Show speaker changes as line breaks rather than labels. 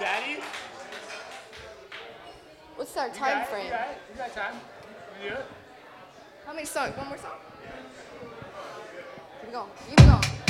Patty.
What's our time frame?
You got time. You do it.
How many songs? One more song? Keep going. Keep going.